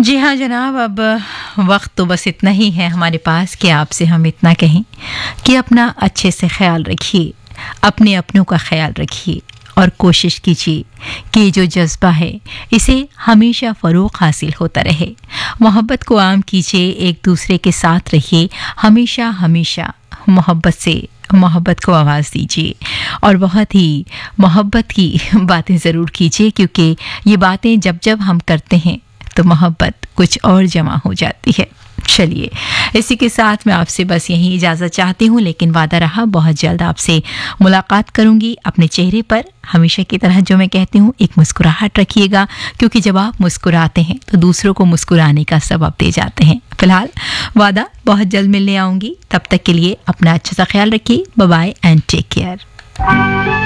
जी हाँ जनाब, अब वक्त तो बस इतना ही है हमारे पास कि आपसे हम इतना कहें कि अपना अच्छे से ख्याल रखिए, अपने अपनों का ख्याल रखिए और कोशिश कीजिए कि जो जज्बा है इसे हमेशा फ़रोग़ हासिल होता रहे। मोहब्बत को आम कीजिए, एक दूसरे के साथ रहिए, हमेशा हमेशा मोहब्बत से मोहब्बत को आवाज़ दीजिए और बहुत ही मोहब्बत की बातें ज़रूर कीजिए, क्योंकि ये बातें जब जब हम करते हैं तो मोहब्बत कुछ और जमा हो जाती है। चलिए, इसी के साथ मैं आपसे बस यही इजाज़त चाहती हूँ, लेकिन वादा रहा बहुत जल्द आपसे मुलाकात करूँगी। अपने चेहरे पर हमेशा की तरह जो मैं कहती हूँ एक मुस्कुराहट रखिएगा, क्योंकि जब आप मुस्कुराते हैं तो दूसरों को मुस्कुराने का सबब दे जाते हैं। फिलहाल वादा, बहुत जल्द मिलने आऊँगी। तब तक के लिए अपना अच्छा सा ख्याल रखिए। Bye bye and take care.